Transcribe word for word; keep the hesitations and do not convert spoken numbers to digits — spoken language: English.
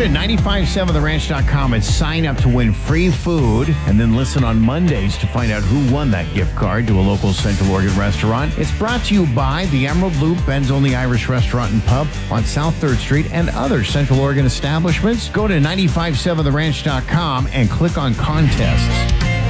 to nine five seven the ranch dot com and sign up to win free food, and then listen on Mondays to find out who won that gift card to a local Central Oregon restaurant. It's brought to you by the Emerald Loop, Ben's Only Irish Restaurant and Pub on South third Street, and other Central Oregon establishments. Go to nine five seven the ranch dot com and click on contests.